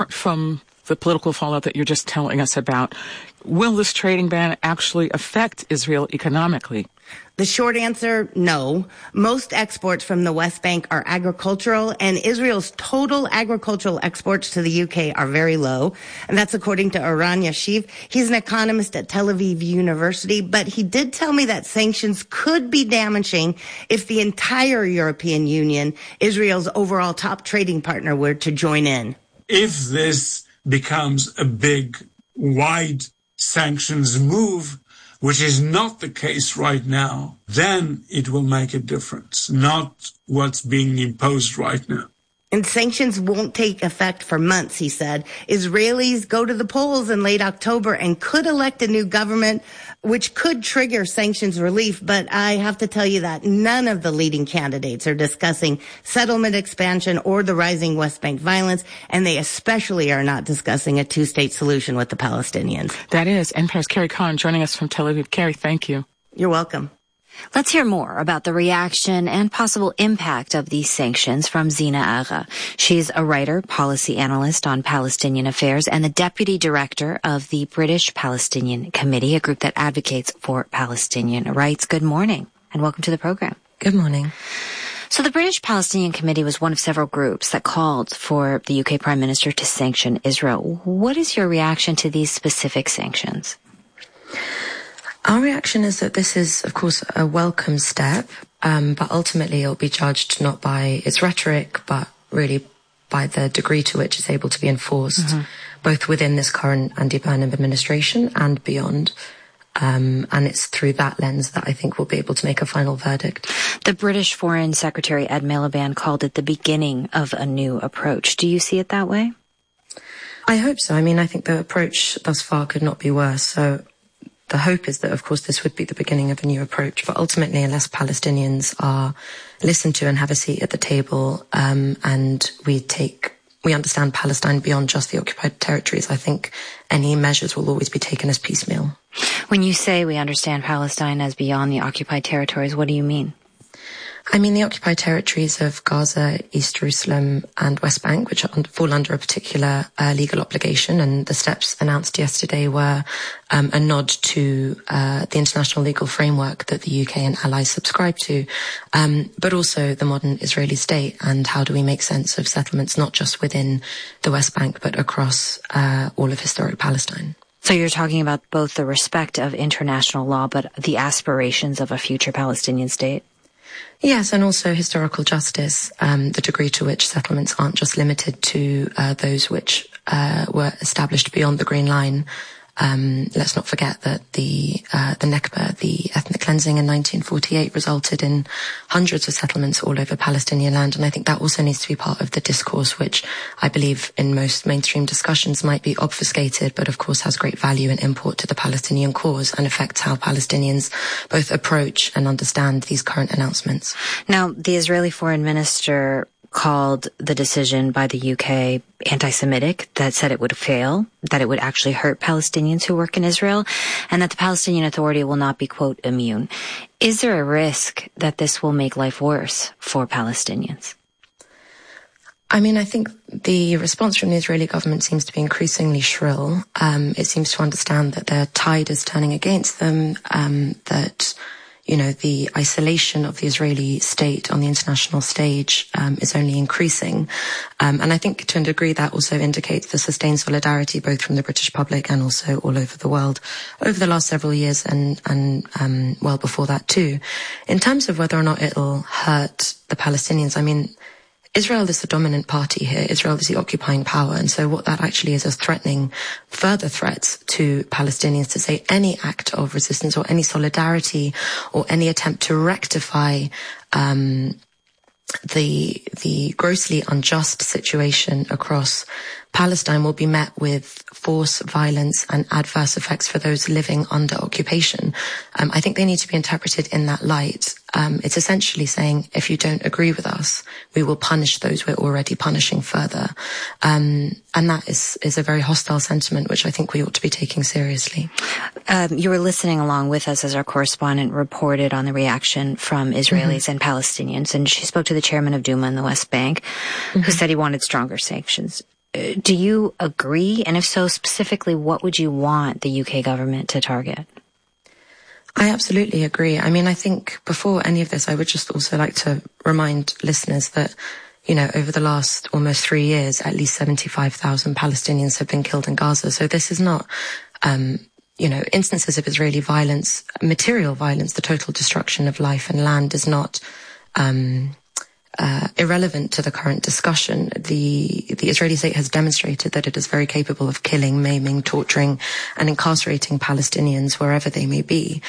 from the political fallout that you're just telling us about, will this trading ban actually affect Israel economically? The short answer, no. Most exports from the West Bank are agricultural, and Israel's total agricultural exports to the UK are very low. And that's according to Eran Yashiv. He's an economist at Tel Aviv University, but he did tell me that sanctions could be damaging if the entire European Union, Israel's overall top trading partner, were to join in. If this becomes a big, wide sanctions move, which is not the case right now, then it will make a difference, not what's being imposed right now. And sanctions won't take effect for months, he said. Israelis go to the polls in late October and could elect a new government, which could trigger sanctions relief. But I have to tell you that none of the leading candidates are discussing settlement expansion or the rising West Bank violence, and they especially are not discussing a two-state solution with the Palestinians. That is NPR's Carrie Kahn joining us from Tel Aviv. Carrie, thank you. You're welcome. Let's hear more about the reaction and possible impact of these sanctions from Zina Agha. She's a writer, policy analyst on Palestinian affairs, and the deputy director of the British Palestinian Committee, a group that advocates for Palestinian rights. Good morning, and welcome to the program. Good morning. So the British Palestinian Committee was one of several groups that called for the UK Prime Minister to sanction Israel. What is your reaction to these specific sanctions? Our reaction is that this is, of course, a welcome step, but ultimately it will be judged not by its rhetoric, but really by the degree to which it's able to be enforced, both within this current Andy Burnham administration and beyond. And it's through that lens that I think we'll be able to make a final verdict. The British Foreign Secretary Ed Miliband called it the beginning of a new approach. Do you see it that way? I hope so. I mean, I think the approach thus far could not be worse. So the hope is that, of course, this would be the beginning of a new approach. But ultimately, unless Palestinians are listened to and have a seat at the table, and we understand Palestine beyond just the occupied territories, I think any measures will always be taken as piecemeal. When you say we understand Palestine as beyond the occupied territories, what do you mean? I mean the occupied territories of Gaza, East Jerusalem and West Bank, which fall under a particular legal obligation, and the steps announced yesterday were a nod to the international legal framework that the UK and allies subscribe to, but also the modern Israeli state, and how do we make sense of settlements not just within the West Bank but across all of historic Palestine. So you're talking about both the respect of international law but the aspirations of a future Palestinian state? Yes, and also historical justice, the degree to which settlements aren't just limited to those which were established beyond the Green Line. Let's not forget that the Nakba, the ethnic cleansing in 1948, resulted in hundreds of settlements all over Palestinian land, and I think that also needs to be part of the discourse, which I believe in most mainstream discussions might be obfuscated, but of course has great value and import to the Palestinian cause and affects how Palestinians both approach and understand these current announcements. Now, the Israeli foreign minister called the decision by the UK anti-Semitic, that said it would fail, that it would actually hurt Palestinians who work in Israel, and that the Palestinian Authority will not be, quote, immune. Is there a risk that this will make life worse for Palestinians? I mean, I think the response from the Israeli government seems to be increasingly shrill. It seems to understand that their tide is turning against them, that the isolation of the Israeli state on the international stage is only increasing. And I think to a degree that also indicates the sustained solidarity both from the British public and also all over the world over the last several years and well before that too. In terms of whether or not it'll hurt the Palestinians, I mean, Israel is the dominant party here. Israel is the occupying power. And so what that actually is threatening further threats to Palestinians to say any act of resistance or any solidarity or any attempt to rectify the grossly unjust situation across Palestine will be met with force, violence and adverse effects for those living under occupation. I think they need to be interpreted in that light. It's essentially saying, if you don't agree with us, we will punish those we're already punishing further. And that is a very hostile sentiment, which I think we ought to be taking seriously. You were listening along with us as our correspondent reported on the reaction from Israelis and Palestinians, and she spoke to the chairman of Duma in the West Bank, who said he wanted stronger sanctions. Do you agree? And if so, specifically, what would you want the UK government to target? I absolutely agree. I mean, I think before any of this, I would just also like to remind listeners that, you know, over the last almost 3 years, at least 75,000 Palestinians have been killed in Gaza. So this is not, you know, instances of Israeli violence, material violence, the total destruction of life and land is not irrelevant to the current discussion. The Israeli state has demonstrated that it is very capable of killing, maiming, torturing, and incarcerating Palestinians wherever they may be.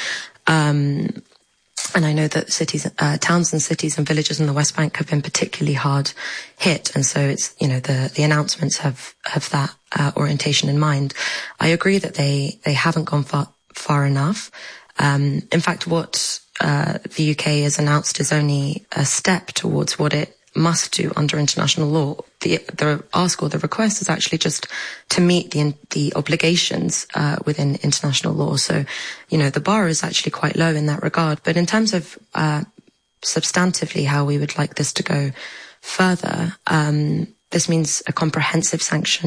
And I know that cities, towns and cities and villages in the West Bank have been particularly hard hit. And so it's, you know, the announcements have that orientation in mind. I agree that they haven't gone far enough. In fact, what the UK has announced is only a step towards what it must do under international law. The ask or the request is actually just to meet the obligations within international law. So, you know, the bar is actually quite low in that regard. But in terms of substantively how we would like this to go further, this means a comprehensive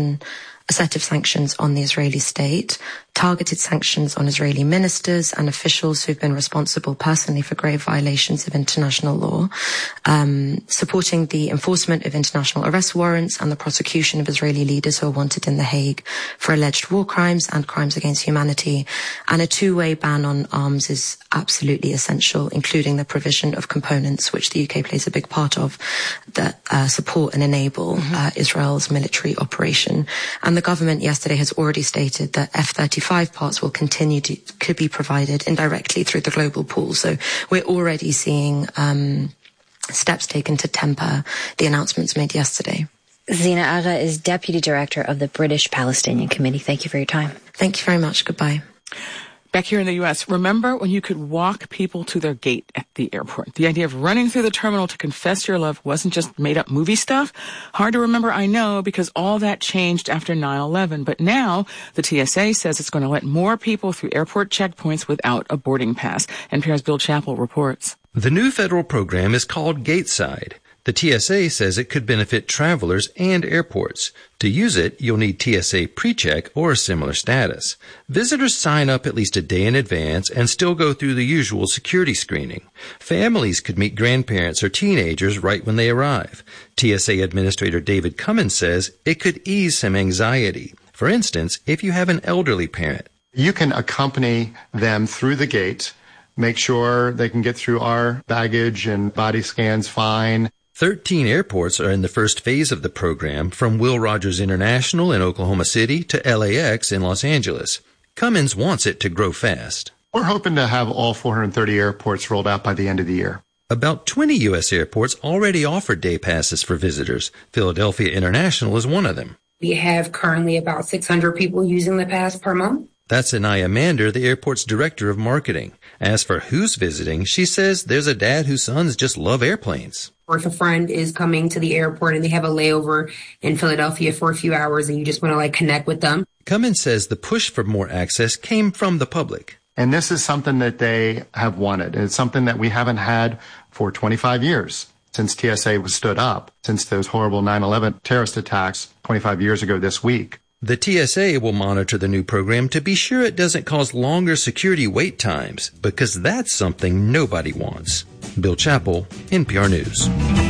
a set of sanctions on the Israeli state, targeted sanctions on Israeli ministers and officials who've been responsible personally for grave violations of international law, supporting the enforcement of international arrest warrants and the prosecution of Israeli leaders who are wanted in The Hague for alleged war crimes and crimes against humanity. And a two-way ban on arms is absolutely essential, including the provision of components, which the UK plays a big part of, that support and enable Israel's military operation. And the government yesterday has already stated that F-35 parts will could be provided indirectly through the global pool. So we're already seeing steps taken to temper the announcements made yesterday. Zina Agha is Deputy Director of the British Palestinian Committee. Thank you for your time. Thank you very much. Goodbye. Back here in the U.S., remember when you could walk people to their gate at the airport? The idea of running through the terminal to confess your love wasn't just made-up movie stuff. Hard to remember, I know, because all that changed after 9/11. But now the TSA says it's going to let more people through airport checkpoints without a boarding pass. NPR's Bill Chappell reports. The new federal program is called Gateside. The TSA says it could benefit travelers and airports. To use it, you'll need TSA PreCheck or a similar status. Visitors sign up at least a day in advance and still go through the usual security screening. Families could meet grandparents or teenagers right when they arrive. TSA Administrator David Cummins says it could ease some anxiety. For instance, if you have an elderly parent. You can accompany them through the gate, make sure they can get through our baggage and body scans fine. 13 airports are in the first phase of the program, from Will Rogers International in Oklahoma City to LAX in Los Angeles. Cummins wants it to grow fast. We're hoping to have all 430 airports rolled out by the end of the year. About 20 U.S. airports already offer day passes for visitors. Philadelphia International is one of them. We have currently about 600 people using the pass per month. That's Anaya Mander, the airport's director of marketing. As for who's visiting, she says there's a dad whose sons just love airplanes. Or if a friend is coming to the airport and they have a layover in Philadelphia for a few hours and you just want to connect with them. Cummins says the push for more access came from the public. And this is something that they have wanted. It's something that we haven't had for 25 years since TSA was stood up, since those horrible 9/11 terrorist attacks 25 years ago this week. The TSA will monitor the new program to be sure it doesn't cause longer security wait times, because that's something nobody wants. Bill Chappell, NPR News.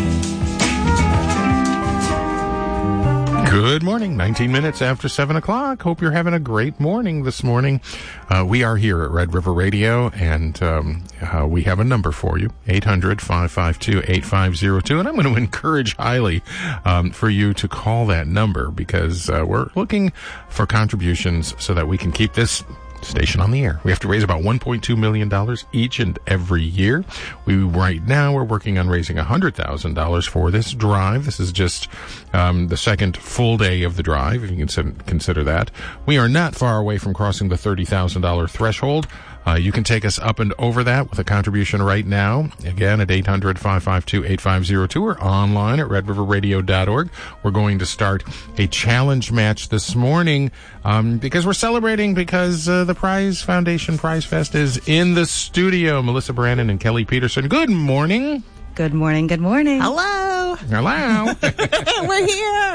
Good morning, 19 minutes after 7 o'clock. Hope you're having a great morning this morning. We are here at Red River Radio, and we have a number for you, 800-552-8502. And I'm going to encourage highly for you to call that number, because we're looking for contributions so that we can keep this station on the air. We have to raise about $1.2 million each and every year. Right now we're working on raising $100,000 for this drive. This is just the second full day of the drive, if you can consider that. We are not far away from crossing the $30,000 threshold. You can take us up and over that with a contribution right now. Again, at 800-552-8502 or online at redriverradio.org. We're going to start a challenge match this morning because we're celebrating, because the Prize Foundation Prize Fest is in the studio. Melissa Brannon and Kelly Peterson, good morning. Good morning. Good morning. Hello. Hello. We're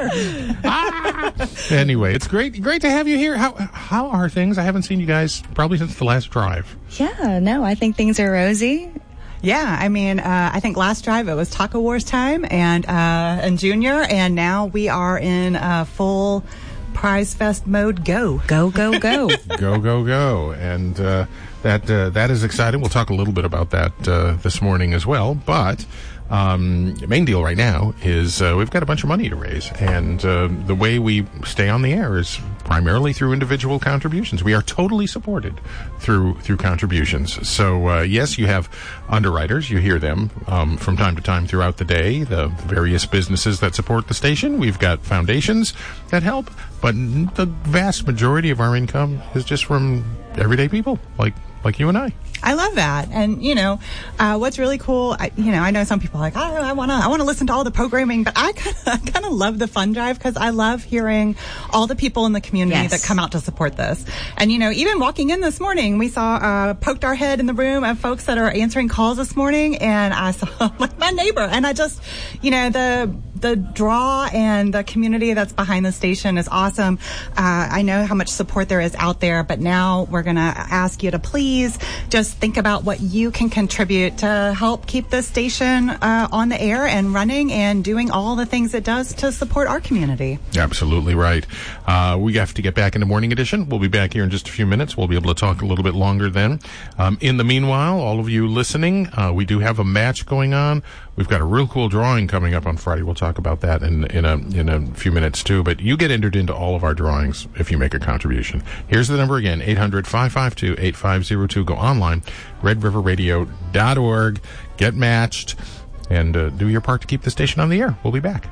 here. Anyway, it's great to have you here. How are things? I haven't seen you guys probably since the last drive. Yeah, no, I think things are rosy. Yeah, I mean, I think last drive it was Taco Wars time and Junior, and now we are in full Prize Fest mode. Go. Go, go, go. Go, go, go. And that is exciting. We'll talk a little bit about that this morning as well. But the main deal right now is we've got a bunch of money to raise. And the way we stay on the air is primarily through individual contributions. We are totally supported through contributions. So, yes, you have underwriters. You hear them from time to time throughout the day, the various businesses that support the station. We've got foundations that help. But the vast majority of our income is just from everyday people like you and I. I love that. And, what's really cool, I know some people are like, I want to listen to all the programming, but I kind of love the fund drive because I love hearing all the people in the community that come out to support this. And, even walking in this morning, we saw, poked our head in the room of folks that are answering calls this morning, and I saw my neighbor, and I just, the draw and the community that's behind the station is awesome. I know how much support there is out there, but now we're going to ask you to please just think about what you can contribute to help keep this station on the air and running and doing all the things it does to support our community. Absolutely right. We have to get back into Morning Edition. We'll be back here in just a few minutes. We'll be able to talk a little bit longer then. In the meanwhile, all of you listening, we do have a match going on. We've got a real cool drawing coming up on Friday. We'll talk about that in a few minutes too. But you get entered into all of our drawings if you make a contribution. Here's the number again: 800-552-8502. Go online, redriverradio.org. Get matched and do your part to keep the station on the air. We'll be back.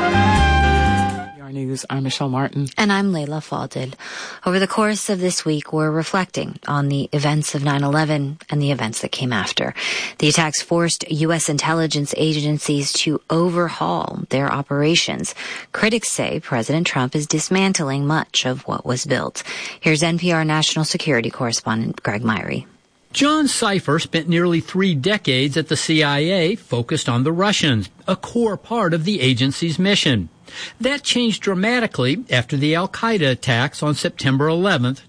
News. I'm Michelle Martin. And I'm Layla Falded. Over the course of this week, we're reflecting on the events of 9/11 and the events that came after. The attacks forced U.S. intelligence agencies to overhaul their operations. Critics say President Trump is dismantling much of what was built. Here's NPR national security correspondent Greg Myrie. John Cipher spent nearly 3 decades at the CIA focused on the Russians, a core part of the agency's mission. That changed dramatically after the al-Qaeda attacks on September 11th,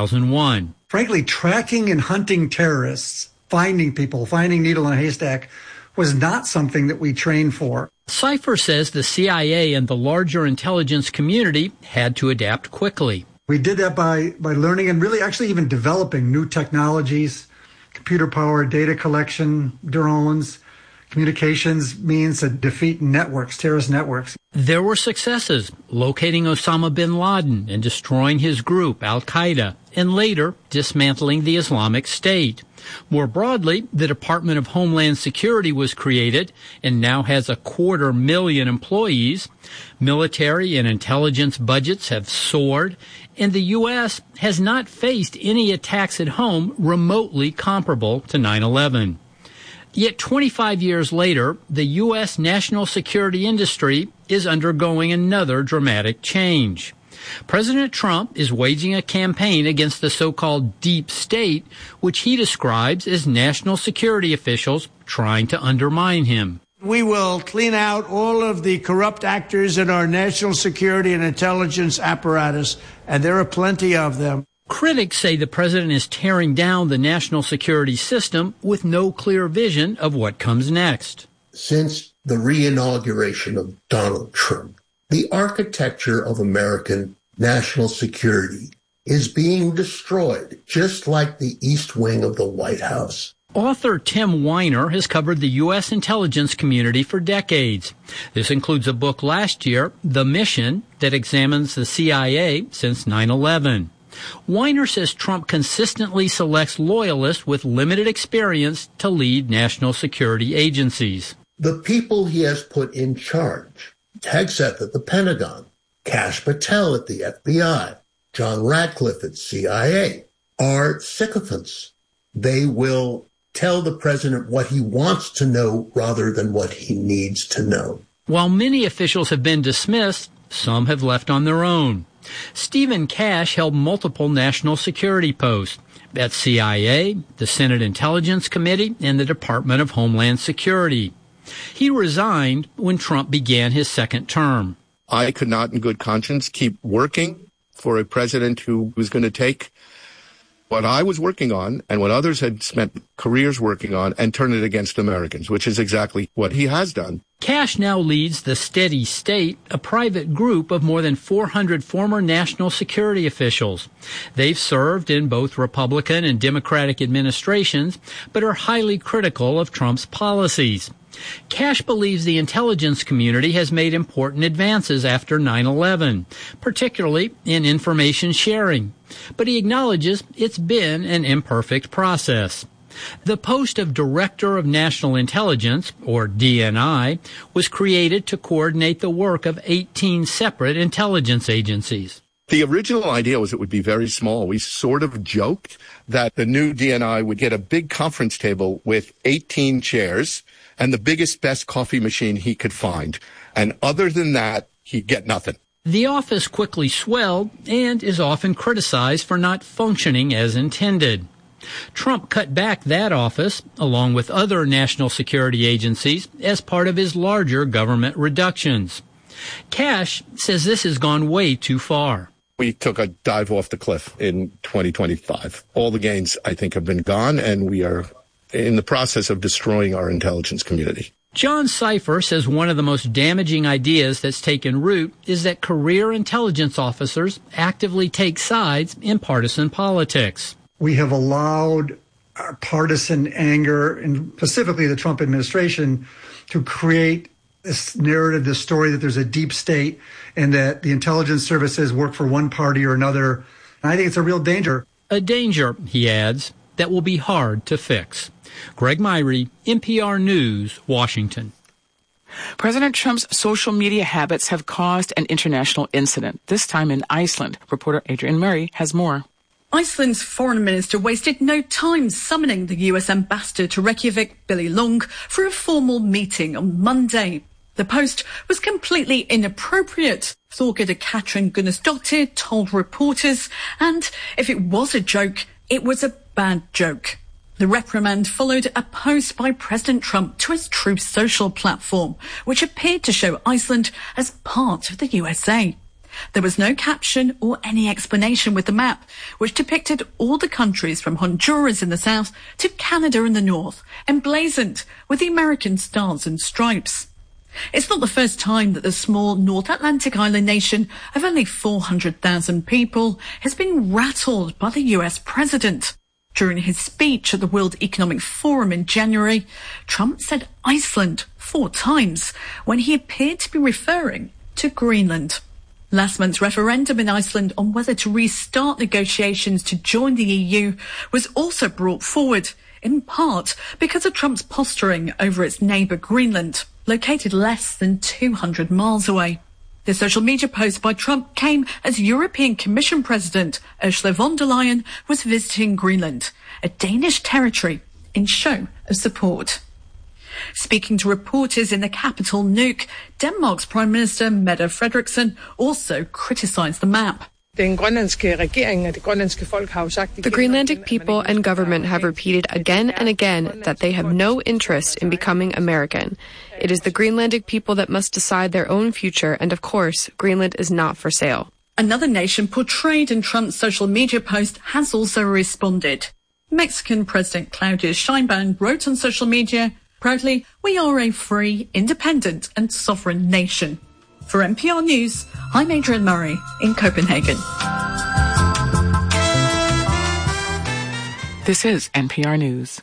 2001. Frankly, tracking and hunting terrorists, finding people, finding needle in a haystack, was not something that we trained for. Cipher says the CIA and the larger intelligence community had to adapt quickly. We did that by learning and really actually even developing new technologies, computer-powered data collection, drones, communications means to defeat networks, terrorist networks. There were successes, locating Osama bin Laden and destroying his group, Al-Qaeda, and later dismantling the Islamic State. More broadly, the Department of Homeland Security was created and now has 250,000 employees. Military and intelligence budgets have soared, and the U.S. has not faced any attacks at home remotely comparable to 9/11. Yet 25 years later, the U.S. national security industry is undergoing another dramatic change. President Trump is waging a campaign against the so-called deep state, which he describes as national security officials trying to undermine him. We will clean out all of the corrupt actors in our national security and intelligence apparatus, and there are plenty of them. Critics say the president is tearing down the national security system with no clear vision of what comes next. Since the re-inauguration of Donald Trump, the architecture of American national security is being destroyed, just like the East Wing of the White House. Author Tim Weiner has covered the U.S. intelligence community for decades. This includes a book last year, The Mission, that examines the CIA since 9/11. Weiner says Trump consistently selects loyalists with limited experience to lead national security agencies. The people he has put in charge, Hegseth at the Pentagon, Kash Patel at the FBI, John Ratcliffe at CIA, are sycophants. They will tell the president what he wants to know rather than what he needs to know. While many officials have been dismissed, some have left on their own. Stephen Kash held multiple national security posts at CIA, the Senate Intelligence Committee, and the Department of Homeland Security. He resigned when Trump began his second term. I could not in good conscience keep working for a president who was going to take what I was working on and what others had spent careers working on and turn it against Americans, which is exactly what he has done. Kash now leads the Steady State, a private group of more than 400 former national security officials. They've served in both Republican and Democratic administrations, but are highly critical of Trump's policies. Kash believes the intelligence community has made important advances after 9/11, particularly in information sharing, but he acknowledges it's been an imperfect process. The post of Director of National Intelligence, or DNI, was created to coordinate the work of 18 separate intelligence agencies. The original idea was it would be very small. We sort of joked that the new DNI would get a big conference table with 18 chairs and the biggest, best coffee machine he could find. And other than that, he'd get nothing. The office quickly swelled and is often criticized for not functioning as intended. Trump cut back that office, along with other national security agencies, as part of his larger government reductions. Kash says this has gone way too far. We took a dive off the cliff in 2025. All the gains, I think, have been gone, and we are in the process of destroying our intelligence community. John Cipher says one of the most damaging ideas that's taken root is that career intelligence officers actively take sides in partisan politics. We have allowed our partisan anger, and specifically the Trump administration, to create this narrative, this story that there's a deep state and that the intelligence services work for one party or another. And I think it's a real danger. A danger, he adds, that will be hard to fix. Greg Myrie, NPR News, Washington. President Trump's social media habits have caused an international incident, this time in Iceland. Reporter Adrian Murray has more. Iceland's foreign minister wasted no time summoning the US ambassador to Reykjavik, Billy Long, for a formal meeting on Monday. The post was completely inappropriate, Thorgerður Katrín Gunnarsdóttir told reporters, and if it was a joke, it was a bad joke. The reprimand followed a post by President Trump to his Truth Social platform, which appeared to show Iceland as part of the USA. There was no caption or any explanation with the map, which depicted all the countries from Honduras in the south to Canada in the north, emblazoned with the American stars and stripes. It's not the first time that the small North Atlantic island nation of only 400,000 people has been rattled by the US president. During his speech at the World Economic Forum in January, Trump said Iceland 4 times when he appeared to be referring to Greenland. Last month's referendum in Iceland on whether to restart negotiations to join the EU was also brought forward, in part because of Trump's posturing over its neighbour Greenland, located less than 200 miles away. The social media post by Trump came as European Commission President Ursula von der Leyen was visiting Greenland, a Danish territory, in show of support. Speaking to reporters in the capital, Nuuk, Denmark's Prime Minister Mette Frederiksen also criticised the map. The Greenlandic people and government have repeated again and again that they have no interest in becoming American. It is the Greenlandic people that must decide their own future, and of course, Greenland is not for sale. Another nation portrayed in Trump's social media post has also responded. Mexican President Claudia Sheinbaum wrote on social media, "Proudly, we are a free, independent and sovereign nation." For NPR News, I'm Adrian Murray in Copenhagen. This is NPR News.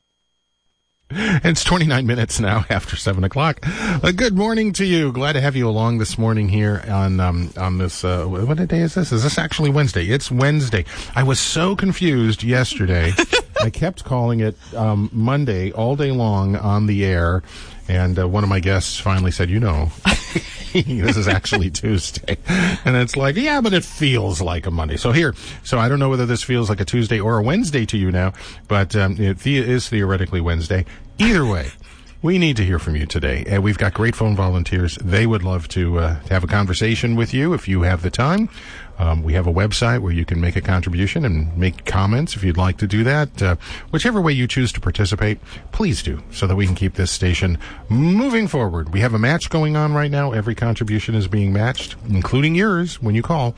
It's 29 minutes now after 7 o'clock. Good morning to you. Glad to have you along this morning here on this, what day is this? Is this actually Wednesday? It's Wednesday. I was so confused yesterday. I kept calling it Monday all day long on the air, and one of my guests finally said, this is actually Tuesday. And it's like, yeah, but it feels like a Monday. So I don't know whether this feels like a Tuesday or a Wednesday to you now, but it is theoretically Wednesday. Either way, we need to hear from you today. And we've got great phone volunteers. They would love to have a conversation with you if you have the time. We have a website where you can make a contribution and make comments if you'd like to do that. Whichever way you choose to participate, please do, so that we can keep this station moving forward. We have a match going on right now. Every contribution is being matched, including yours, when you call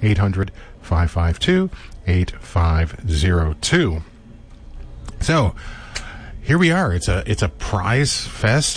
800-552-8502. So, here we are. It's a prize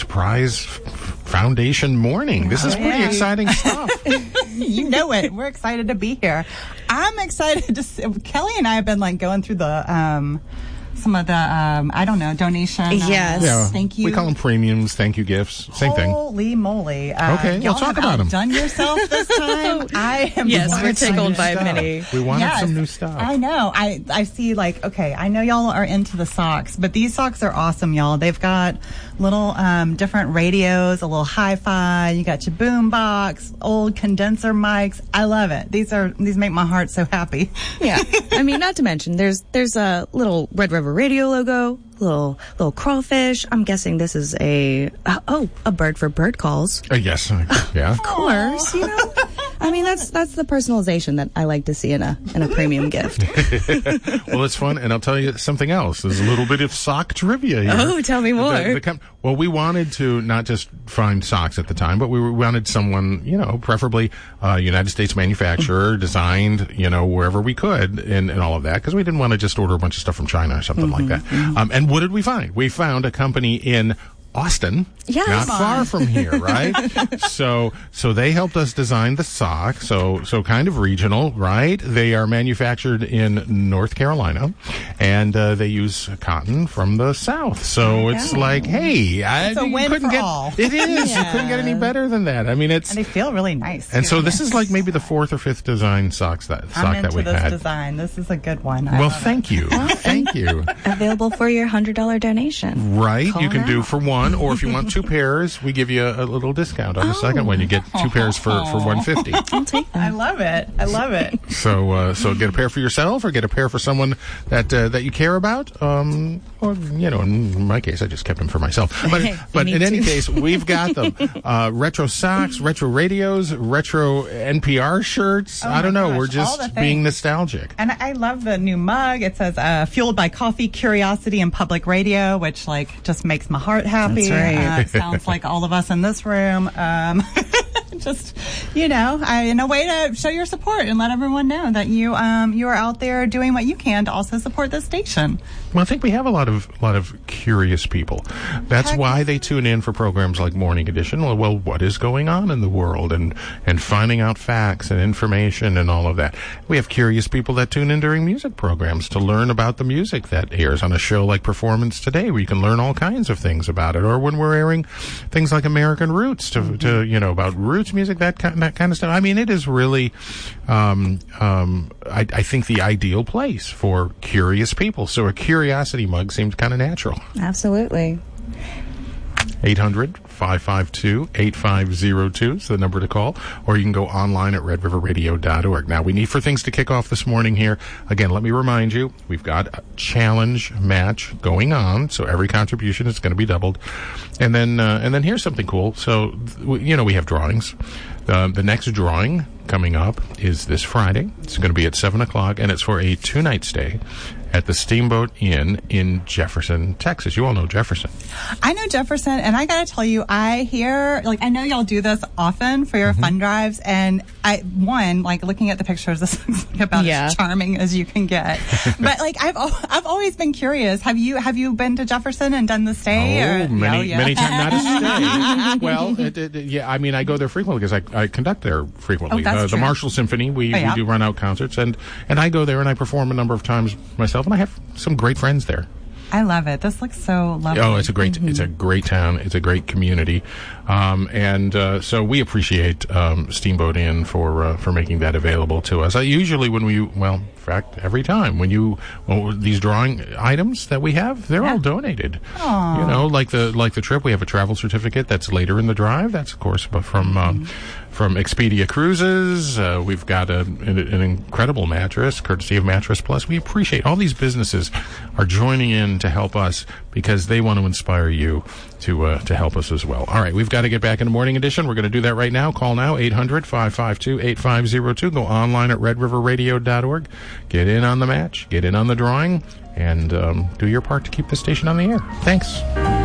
foundation morning. This is pretty exciting stuff. You know it. We're excited to be here. I'm excited to see, Kelly and I have been like going through the some of the I don't know, donation. Yes. Yeah, thank you. We call them premiums, thank you gifts. Same thing. Holy moly. Okay, y'all we'll talk have about them. Outdone yourself this time. I am we're tickled by Minnie. We wanted some new stuff. I know. I see, like, okay, I know y'all are into the socks, but these socks are awesome, y'all. They've got little different radios, a little hi-fi, you got your boom box, old condenser mics. I love it. These make my heart so happy. Yeah. I mean, not to mention, there's a little Red River Radio logo, little crawfish. I'm guessing this is a bird for bird calls. Yes. Yeah. Of course, you know. I mean, that's the personalization that I like to see in a premium gift. Well, it's fun, and I'll tell you something else. There's a little bit of sock trivia here. Oh, tell me more. Well, we wanted to not just find socks at the time, but we wanted someone, preferably United States manufacturer, designed, wherever we could, and all of that, because we didn't want to just order a bunch of stuff from China or something like that. And what did we find? We found a company in Austin, not far from here, right? So they helped us design the sock. So kind of regional, right? They are manufactured in North Carolina, and they use cotton from the South. So it's like, hey, it's a win for all. It is. You couldn't get any better than that. I mean, and they feel really nice. And so this is like maybe the fourth or fifth design sock that we had. I'm into this design. This is a good one. Well, thank you. Thank you. Available for your $100 donation. Right. You can do for one, or if you want two pairs, we give you a little discount on the second one. You get two pairs for $150. I'll take that. I love it. So get a pair for yourself, or get a pair for someone that you care about. Or in my case, I just kept them for myself. But in any case, we've got them. Retro socks, retro radios, retro NPR shirts. I don't know. We're just being nostalgic. And I love the new mug. It says fueled by coffee, curiosity, and public radio, which just makes my heart happy. That's right. It sounds like all of us in this room. Just, in a way to show your support and let everyone know that you are out there doing what you can to also support this station. Well, I think we have a lot of curious people. That's why they tune in for programs like Morning Edition. Well, what is going on in the world, and finding out facts and information and all of that. We have curious people that tune in during music programs to learn about the music that airs on a show like Performance Today, where you can learn all kinds of things about it. Or when we're airing things like American Roots to about roots music, that kind of stuff. I mean, it is really, I think, the ideal place for curious people. So a curiosity mug seems kind of natural. Absolutely. 800-552-8502 is the number to call, or you can go online at redriverradio.org. Now, we need for things to kick off this morning here. Again, let me remind you, we've got a challenge match going on, so every contribution is going to be doubled. And then here's something cool. So, we have drawings. The next drawing coming up is this Friday. It's going to be at 7 o'clock, and it's for a 2-night stay at the Steamboat Inn in Jefferson, Texas. You all know Jefferson. I know Jefferson, and I gotta tell you, I know y'all do this often for your fun drives, and looking at the pictures, this looks like about as charming as you can get. But I've always been curious. Have you been to Jefferson and done the stay? Many times, not a stay. Well, I mean, I go there frequently because I conduct there frequently. The Marshall Symphony, we do run out concerts, and I go there and I perform a number of times myself, and I have some great friends there. I love it. This looks so lovely. Oh, it's a great, it's a great town. It's a great community, so we appreciate Steamboat Inn for making that available to us. Usually, in fact, every time these drawing items that we have, they're all donated. Aww. Like the trip, we have a travel certificate that's later in the drive. That's of course, but from Expedia Cruises. We've got an incredible mattress, courtesy of Mattress Plus. We appreciate all these businesses are joining in to help us because they want to inspire you to help us as well. All right, we've got got to get back in the Morning Edition. We're going to do that right now. Call now, 800-552-8502. Go online at redriverradio.org. Get in on the match, get in on the drawing, and do your part to keep the station on the air. Thanks.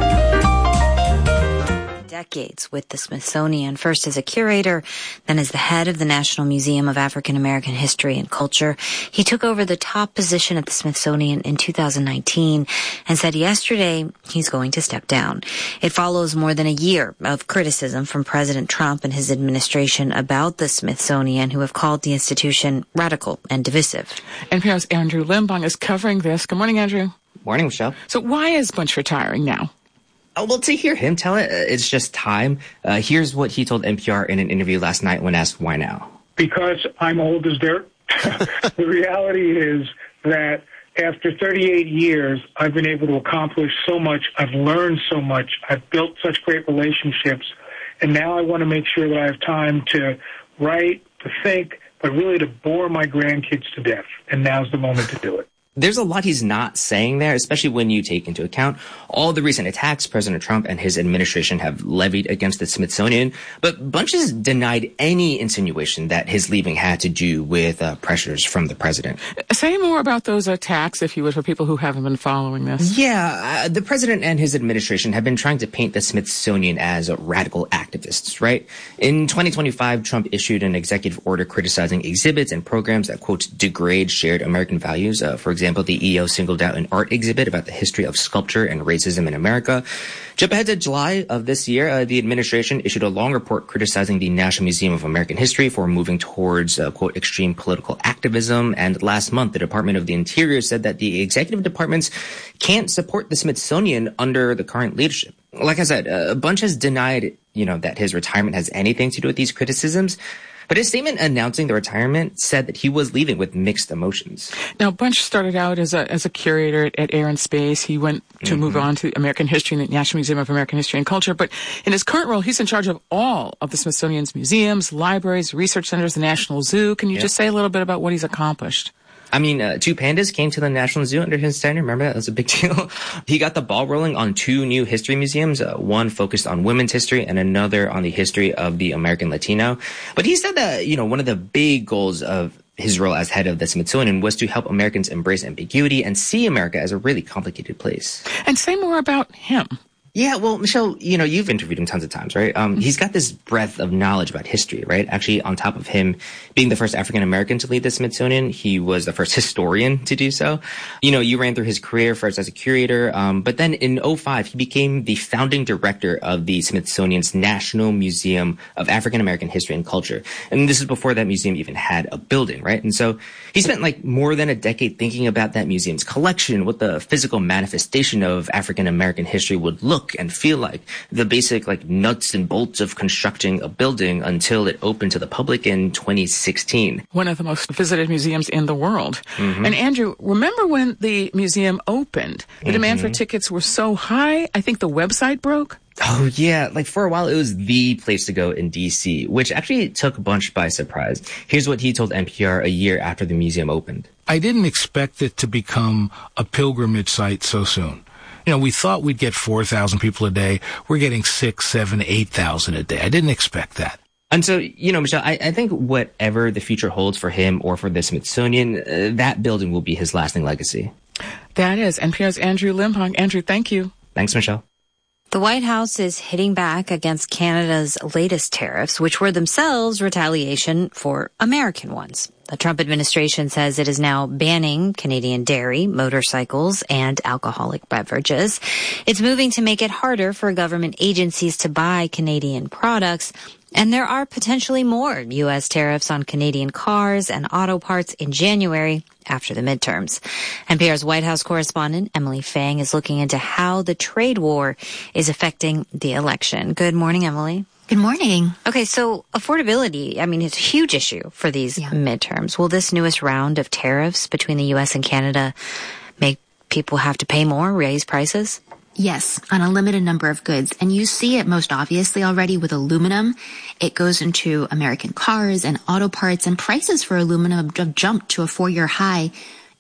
Decades with the Smithsonian, first as a curator, then as the head of the National Museum of African American History and Culture. He took over the top position at the Smithsonian in 2019 and said yesterday he's going to step down. It follows more than a year of criticism from President Trump and his administration about the Smithsonian, who have called the institution radical and divisive. NPR's Andrew Limbong is covering this. Good morning, Andrew. Morning, Michelle. So why is Bunch retiring now? Oh, well, to hear him tell it, it's just time. Here's what he told NPR in an interview last night when asked why now. Because I'm old as dirt. The reality is that after 38 years, I've been able to accomplish so much. I've learned so much. I've built such great relationships. And now I want to make sure that I have time to write, to think, but really to bore my grandkids to death. And now's the moment to do it. There's a lot he's not saying there, especially when you take into account all the recent attacks President Trump and his administration have levied against the Smithsonian. But Bunch has denied any insinuation that his leaving had to do with pressures from the president. Say more about those attacks, if you would, for people who haven't been following this. Yeah, the president and his administration have been trying to paint the Smithsonian as radical activists, right? In 2025, Trump issued an executive order criticizing exhibits and programs that, quote, degrade shared American values. For example, the EO singled out an art exhibit about the history of sculpture and racism in America. Jump ahead to July of this year, the administration issued a long report criticizing the National Museum of American History for moving towards, quote, extreme political activism. And last month, the Department of the Interior said that the executive departments can't support the Smithsonian under the current leadership. Like I said, Bunch has denied, that his retirement has anything to do with these criticisms. But his statement announcing the retirement said that he was leaving with mixed emotions. Now, Bunch started out as a curator at Air and Space. He went to move on to American History and the National Museum of American History and Culture. But in his current role, he's in charge of all of the Smithsonian's museums, libraries, research centers, the National Zoo. Can you just say a little bit about what he's accomplished? I mean, 2 pandas came to the National Zoo under his tenure. Remember that? That was a big deal. He got the ball rolling on 2 new history museums, one focused on women's history and another on the history of the American Latino. But he said that, one of the big goals of his role as head of the Smithsonian was to help Americans embrace ambiguity and see America as a really complicated place. And say more about him. Yeah, well, Michelle, you've interviewed him tons of times, right? He's got this breadth of knowledge about history, right? Actually, on top of him being the first African-American to lead the Smithsonian, he was the first historian to do so. You ran through his career first as a curator, but then in 2005, he became the founding director of the Smithsonian's National Museum of African-American History and Culture. And this is before that museum even had a building, right? And so he spent more than a decade thinking about that museum's collection, what the physical manifestation of African-American history would look and feel like, the basic nuts and bolts of constructing a building until it opened to the public in 2016. One of the most visited museums in the world. Mm-hmm. And Andrew, remember when the museum opened? The demand for tickets were so high, I think the website broke? Oh, yeah. For a while, it was the place to go in D.C., which actually took Bunch by surprise. Here's what he told NPR a year after the museum opened. I didn't expect it to become a pilgrimage site so soon. We thought we'd get 4,000 people a day. We're getting 6, 7, 8,000 a day. I didn't expect that. And so, Michelle, I think whatever the future holds for him or for the Smithsonian, that building will be his lasting legacy. That is NPR's Andrew Limbong. Andrew, thank you. Thanks, Michelle. The White House is hitting back against Canada's latest tariffs, which were themselves retaliation for American ones. The Trump administration says it is now banning Canadian dairy, motorcycles, and alcoholic beverages. It's moving to make it harder for government agencies to buy Canadian products. And there are potentially more U.S. tariffs on Canadian cars and auto parts in January after the midterms. NPR's White House correspondent Emily Fang is looking into how the trade war is affecting the election. Good morning, Emily. Good morning. Okay, so affordability, it's a huge issue for these midterms. Will this newest round of tariffs between the U.S. and Canada make people have to pay more, raise prices? Yes, on a limited number of goods. And you see it most obviously already with aluminum. It goes into American cars and auto parts, and prices for aluminum have jumped to a 4-year high.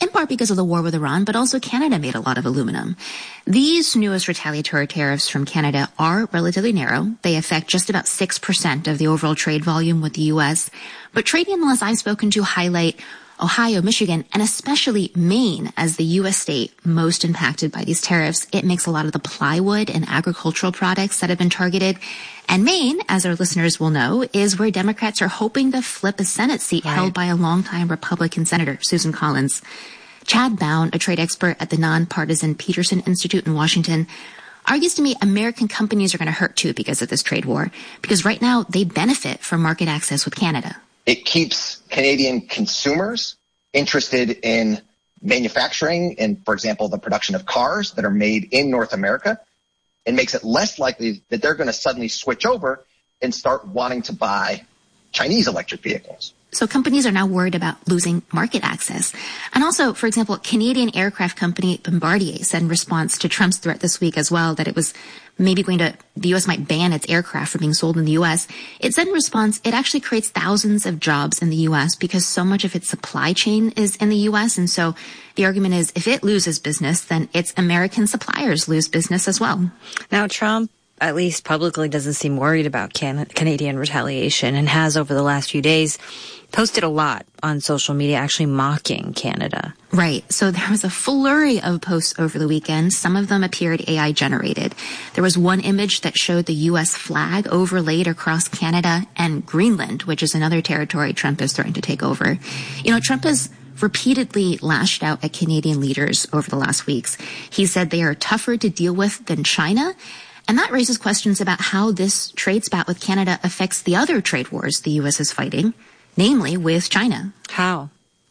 in part because of the war with Iran, but also Canada made a lot of aluminum. These newest retaliatory tariffs from Canada are relatively narrow. They affect just about 6% of the overall trade volume with the U.S. But trade analysts I've spoken to highlight Ohio, Michigan, and especially Maine as the U.S. state most impacted by these tariffs. It makes a lot of the plywood and agricultural products that have been targeted. And Maine, as our listeners will know, is where Democrats are hoping to flip a Senate seat held by a longtime Republican Senator, Susan Collins. Chad Bown, a trade expert at the nonpartisan Peterson Institute in Washington, argues to me American companies are going to hurt too because of this trade war, because right now they benefit from market access with Canada. It keeps Canadian consumers interested in manufacturing and, for example, the production of cars that are made in North America. It makes it less likely that they're going to suddenly switch over and start wanting to buy Chinese electric vehicles. So companies are now worried about losing market access. And also, for example, Canadian aircraft company Bombardier said in response to Trump's threat this week as well that it was maybe the U.S. might ban its aircraft from being sold in the U.S. It said in response, it actually creates thousands of jobs in the U.S. because so much of its supply chain is in the U.S. And so the argument is if it loses business, then its American suppliers lose business as well. Now, Trump, at least publicly, doesn't seem worried about Canadian retaliation and has over the last few days posted a lot on social media actually mocking Canada. Right. So there was a flurry of posts over the weekend. Some of them appeared AI generated. There was one image that showed the U.S. flag overlaid across Canada and Greenland, which is another territory Trump is threatening to take over. You know, Trump has repeatedly lashed out at Canadian leaders over the last weeks. He said they are tougher to deal with than China. And that raises questions about how this trade spat with Canada affects the other trade wars the U.S. is fighting, namely with China. How?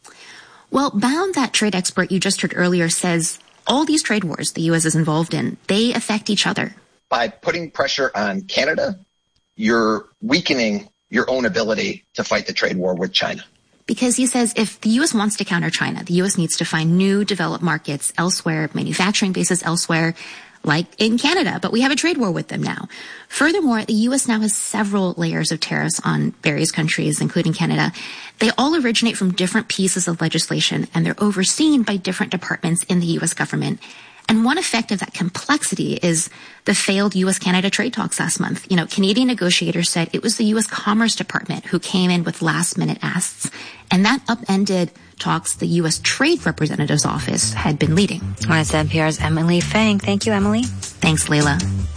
Well, Bown, that trade expert you just heard earlier, says all these trade wars the U.S. is involved in, they affect each other. By putting pressure on Canada, you're weakening your own ability to fight the trade war with China. Because he says if the U.S. wants to counter China, the U.S. needs to find new developed markets elsewhere, manufacturing bases elsewhere, like in Canada, but we have a trade war with them now. Furthermore, the U.S. now has several layers of tariffs on various countries, including Canada. They all originate from different pieces of legislation, and they're overseen by different departments in the U.S. government. And one effect of that complexity is the failed U.S.-Canada trade talks last month. You know, Canadian negotiators said it was the U.S. Commerce Department who came in with last-minute asks, and that upended talks the U.S. Trade Representative's Office had been leading. Well, it's NPR's Emily Fang. Thank you, Emily. Thanks, Layla.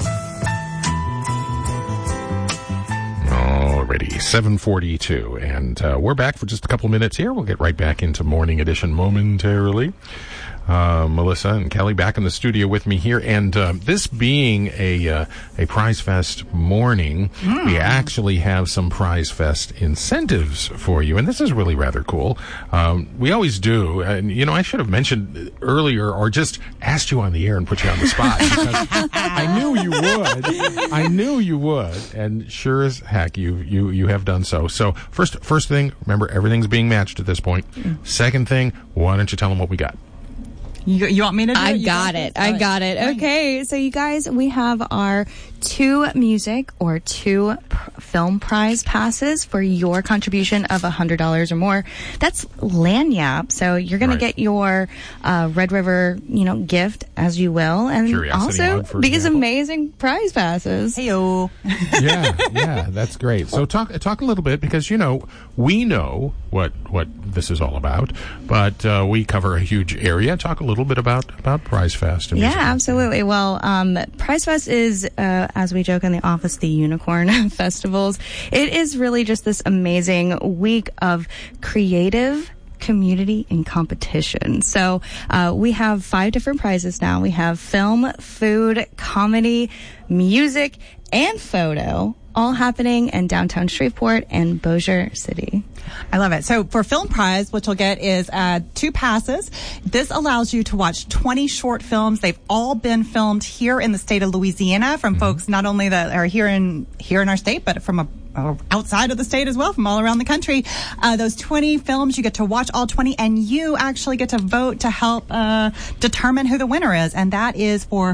Alrighty, 7:42, and we're back for just a couple minutes here. We'll get right back into Morning Edition momentarily. Melissa and Kelly back in the studio with me here, and this being a Prize Fest morning, we actually have some Prize Fest incentives for you, and this is really rather cool. We always do, and you know, I should have mentioned earlier or just asked you on the air and put you on the spot because I knew you would. I knew you would, and sure as heck, you have done so. So first thing, remember everything's being matched at this point. Second thing, why don't you tell them what we got? You want me to do it? I got it. Okay, so you guys, we have our 2 music or 2 film prize passes for your contribution of $100 or more. That's Lagniappe. So you're going to get your Red River, gift as you will, and Curiosity also these amazing prize passes. Heyo. Yeah, that's great. So talk a little bit because we know what this is all about, but we cover a huge area. Talk a little bit about Prize Fest. Yeah, absolutely. Well, Prize Fest is, as we joke in the office, the unicorn festivals. It is really just this amazing week of creative community and competition. So we have 5 different prizes now. We have film, food, comedy, music, and photo, all happening in downtown Shreveport and Bossier City. I love it. So for Film Prize, what you'll get is 2 passes. This allows you to watch 20 short films. They've all been filmed here in the state of Louisiana from folks not only that are here in our state, but from outside of the state as well, from all around the country. Those 20 films, you get to watch all 20, and you actually get to vote to help determine who the winner is. And that is for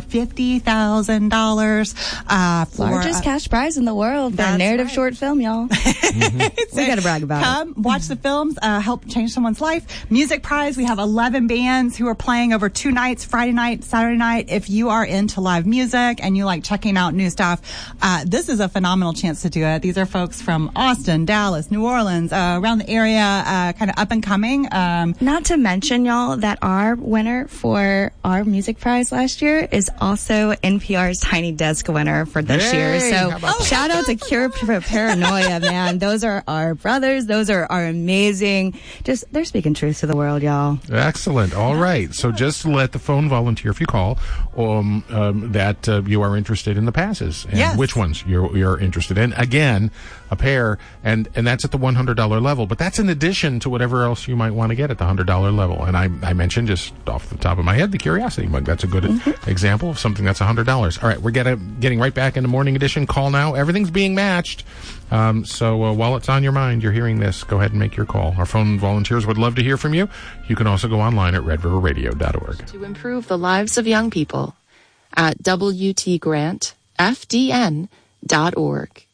$50,000. Largest cash prize in the world for a narrative short film, y'all. We got to brag about it. Come, watch the films, help change someone's life. Music prize, we have 11 bands who are playing over 2 nights, Friday night, Saturday night. If you are into live music and you like checking out new stuff, this is a phenomenal chance to do it. These are folks from Austin, Dallas, New Orleans, around the area, kind of up and coming. Not to mention, y'all, that our winner for our music prize last year is also NPR's Tiny Desk winner for this year. So shout out to Cure for Paranoia, man. Those are our brothers. Those are amazing. They're speaking truth to the world, y'all. Excellent. All right. So just let the phone volunteer if you call that you are interested in the passes and which ones you're interested in. Again, a pair, and that's at the $100 level. But that's in addition to whatever else you might want to get at the $100 level. And I mentioned just off the top of my head the Curiosity Mug. That's a good example of something that's $100. All right, we're getting right back into Morning Edition. Call now. Everything's being matched. So while it's on your mind, you're hearing this, go ahead and make your call. Our phone volunteers would love to hear from you. You can also go online at redriverradio.org. To improve the lives of young people at WTGrantFDN.org.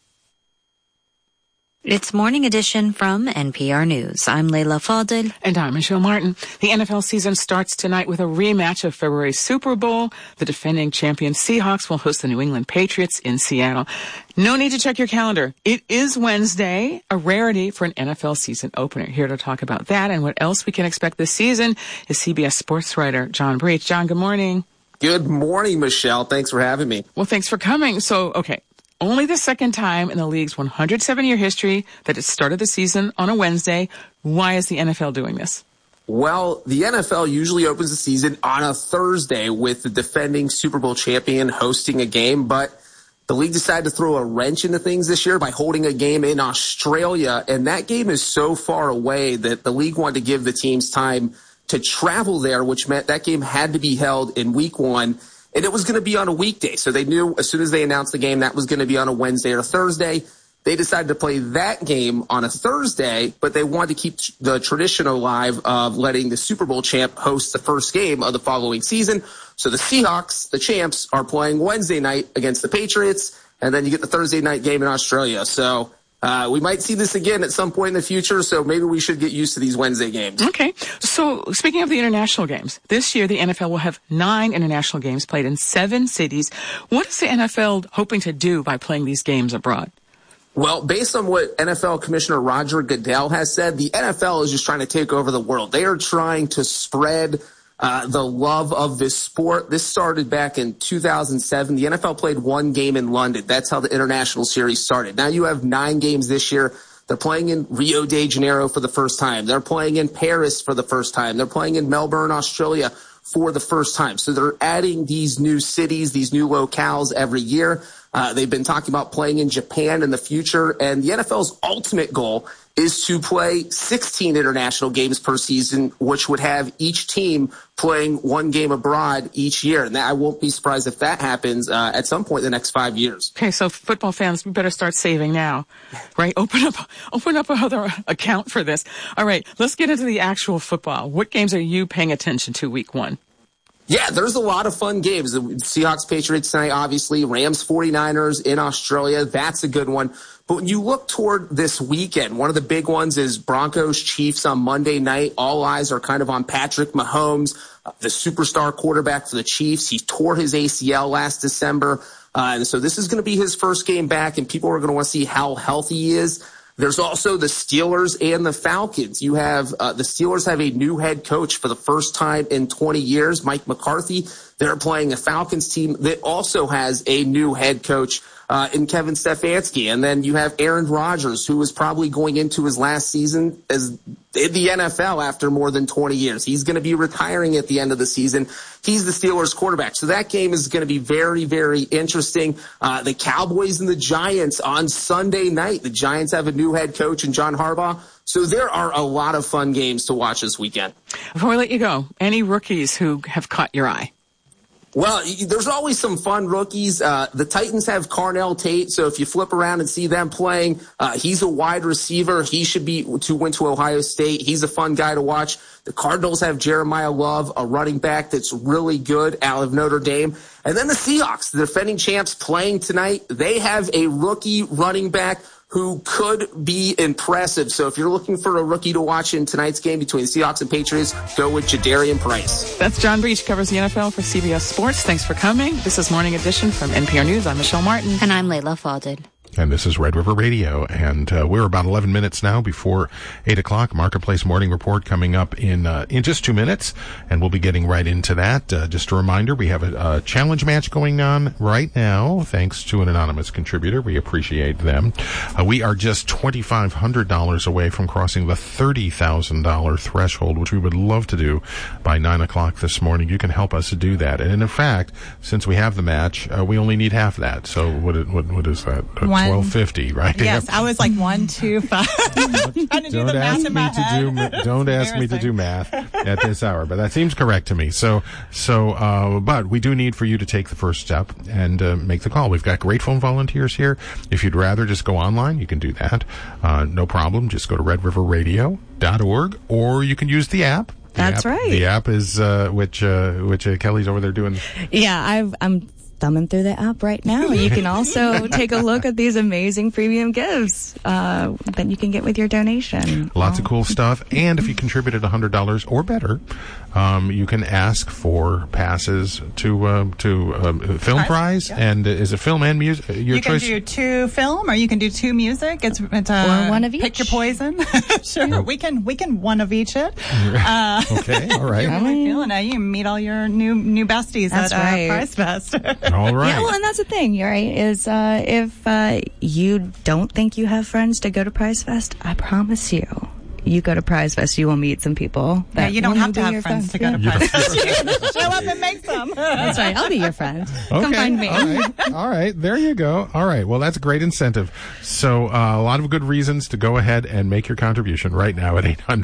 It's Morning Edition from NPR News. I'm Leila Fadel. And I'm Michelle Martin. The NFL season starts tonight with a rematch of February's Super Bowl. The defending champion Seahawks will host the New England Patriots in Seattle. No need to check your calendar. It is Wednesday, a rarity for an NFL season opener. Here to talk about that and what else we can expect this season is CBS sports writer John Breach. John, good morning. Good morning, Michelle. Thanks for having me. Well, thanks for coming. So, okay. Only the second time in the league's 107-year history that it started the season on a Wednesday. Why is the NFL doing this? Well, the NFL usually opens the season on a Thursday with the defending Super Bowl champion hosting a game, but the league decided to throw a wrench into things this year by holding a game in Australia, and that game is so far away that the league wanted to give the teams time to travel there, which meant that game had to be held in week 1. And it was going to be on a weekday. So they knew as soon as they announced the game that was going to be on a Wednesday or Thursday. They decided to play that game on a Thursday, but they wanted to keep the tradition alive of letting the Super Bowl champ host the first game of the following season. So the Seahawks, the champs, are playing Wednesday night against the Patriots, and then you get the Thursday night game in Australia. So we might see this again at some point in the future, so maybe we should get used to these Wednesday games. Okay. So speaking of the international games, this year the NFL will have 9 international games played in 7 cities. What is the NFL hoping to do by playing these games abroad? Well, based on what NFL Commissioner Roger Goodell has said, the NFL is just trying to take over the world. They are trying to spread the love of this sport. This started back in 2007. The NFL played 1 game in London. That's how the international series started. Now you have 9 games this year. They're playing in Rio de Janeiro for the first time. They're playing in Paris for the first time. They're playing in Melbourne, Australia for the first time. So they're adding these new cities, these new locales every year. They've been talking about playing in Japan in the future. And the NFL's ultimate goal is to play 16 international games per season, which would have each team playing 1 game abroad each year. And I won't be surprised if that happens at some point in the next 5 years. Okay, so football fans, we better start saving now, right? Open up another account for this. All right, let's get into the actual football. What games are you paying attention to week 1? Yeah, there's a lot of fun games. The Seahawks, Patriots tonight, obviously. Rams, 49ers in Australia. That's a good one. But when you look toward this weekend, one of the big ones is Broncos, Chiefs on Monday night. All eyes are kind of on Patrick Mahomes, the superstar quarterback for the Chiefs. He tore his ACL last December. And so this is going to be his first game back, and people are going to want to see how healthy he is. There's also the Steelers and the Falcons. You have the Steelers have a new head coach for the first time in 20 years, Mike McCarthy. They're playing a Falcons team that also has a new head coach in Kevin Stefanski. And then you have Aaron Rodgers, who is probably going into his last season as in the NFL after more than 20 years. He's going to be retiring at the end of the season. He's the Steelers quarterback. So that game is going to be very, very interesting. The Cowboys and the Giants on Sunday night. The Giants have a new head coach in John Harbaugh. So there are a lot of fun games to watch this weekend. Before we let you go, any rookies who have caught your eye? Well, there's always some fun rookies. The Titans have Carnell Tate, so if you flip around and see them playing, he's a wide receiver. He should be went to Ohio State. He's a fun guy to watch. The Cardinals have Jeremiah Love, a running back that's really good out of Notre Dame. And then the Seahawks, the defending champs, playing tonight. They have a rookie running back who could be impressive. So if you're looking for a rookie to watch in tonight's game between the Seahawks and Patriots, go with Jadarian Price. That's John Breach, covers the NFL for CBS Sports. Thanks for coming. This is Morning Edition from NPR News. I'm Michelle Martin. And I'm Layla Falded. And this is Red River Radio, and we're about 11 minutes now before 8 o'clock. Marketplace Morning Report coming up in just 2 minutes, and we'll be getting right into that. Just a reminder, we have a challenge match going on right now, thanks to an anonymous contributor. We appreciate them. We are just $2,500 away from crossing the $30,000 threshold, which we would love to do by 9 o'clock this morning. You can help us do that. And in fact, since we have the match, we only need half that. So what is that? $12.50, right? Yes, I was like 125. Don't ask me to do math at this hour, but that seems correct to me. But we do need for you to take the first step and make the call. We've got great phone volunteers here. If you'd rather just go online, you can do that. No problem. Just go to redriverradio.org, or you can use the app. Right. The app is which Kelly's over there doing. Yeah, I'm thumbing through the app right now. You can also take a look at these amazing premium gifts that you can get with your donation. Lots of cool stuff. And if you contributed $100 or better, you can ask for passes to Film Prize. Yeah. And is it film and music? You choice? Can do 2 film, or you can do 2 music. It's or one of each. Pick your poison. Sure, we can one of each it. Okay, all right. You're really feeling it. You can meet all your new besties at Prize Fest. All right. Yeah, well, and that's the thing, right? Is if you don't think you have friends to go to Prize Fest, I promise you. You go to Prize Fest, you will meet some people. Yeah, you don't have to have friends to go to Prize Fest. You can just show up and make some. That's right. I'll be your friend. Okay. Come find me. All right. There you go. All right. Well, that's a great incentive. So a lot of good reasons to go ahead and make your contribution right now at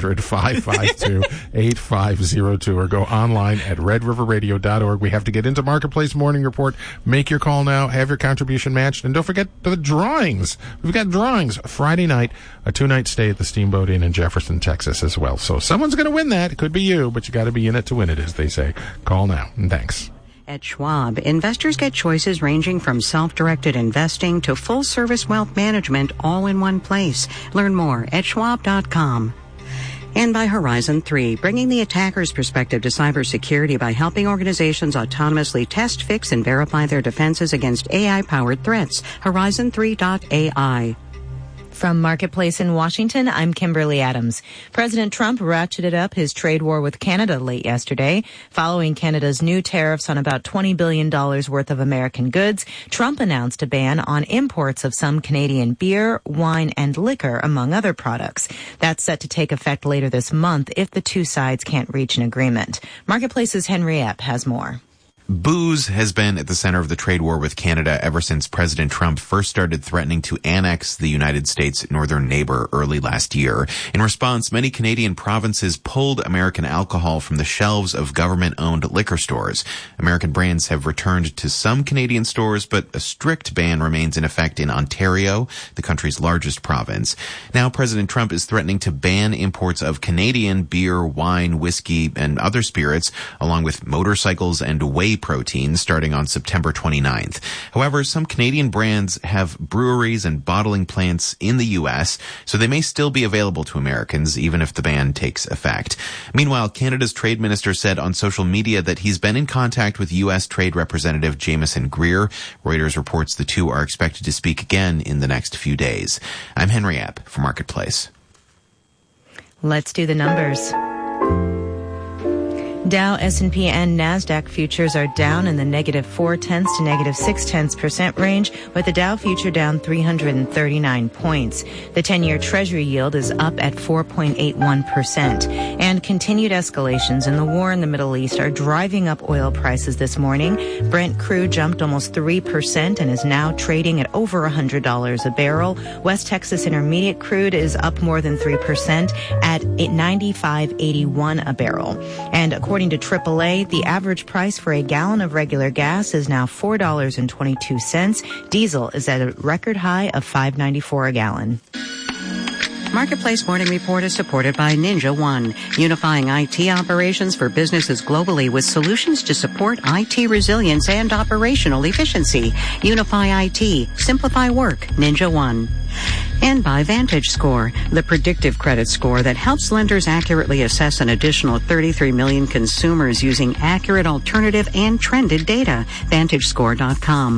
800-552-8502, or go online at redriverradio.org. We have to get into Marketplace Morning Report. Make your call now. Have your contribution matched. And don't forget the drawings. We've got drawings Friday night, a 2-night stay at the Steamboat Inn in Jefferson, Texas as well. So someone's going to win that. It could be you, but you got to be in it to win it, as they say. Call now. And thanks. At Schwab, investors get choices ranging from self-directed investing to full-service wealth management all in one place. Learn more at schwab.com. And by Horizon 3, bringing the attacker's perspective to cybersecurity by helping organizations autonomously test, fix, and verify their defenses against AI-powered threats. Horizon3.ai. From Marketplace in Washington, I'm Kimberly Adams. President Trump ratcheted up his trade war with Canada late yesterday. Following Canada's new tariffs on about $20 billion worth of American goods, Trump announced a ban on imports of some Canadian beer, wine, and liquor, among other products. That's set to take effect later this month if the two sides can't reach an agreement. Marketplace's Henry Epp has more. Booze has been at the center of the trade war with Canada ever since President Trump first started threatening to annex the United States' northern neighbor early last year. In response, many Canadian provinces pulled American alcohol from the shelves of government-owned liquor stores. American brands have returned to some Canadian stores, but a strict ban remains in effect in Ontario, the country's largest province. Now President Trump is threatening to ban imports of Canadian beer, wine, whiskey, and other spirits, along with motorcycles and whey protein starting on September 29th. However, some Canadian brands have breweries and bottling plants in the U.S., so they may still be available to Americans even if the ban takes effect. Meanwhile, Canada's trade minister said on social media that he's been in contact with U.S. Trade Representative Jameson Greer. Reuters reports the two are expected to speak again in the next few days. I'm Henry Epp for Marketplace. Let's do the numbers. Dow, S&P, and NASDAQ futures are down in the -0.4 to -0.6% range, with the Dow future down 339 points. The 10-year Treasury yield is up at 4.81%. And continued escalations in the war in the Middle East are driving up oil prices this morning. Brent crude jumped almost 3% and is now trading at over $100 a barrel. West Texas Intermediate crude is up more than 3% at $95.81 a barrel. And according according to AAA, the average price for a gallon of regular gas is now $4.22. Diesel is at a record high of $5.94 a gallon. Marketplace Morning Report is supported by Ninja One, unifying IT operations for businesses globally with solutions to support IT resilience and operational efficiency. Unify IT. Simplify work. Ninja One. And by VantageScore, the predictive credit score that helps lenders accurately assess an additional 33 million consumers using accurate alternative and trended data. VantageScore.com.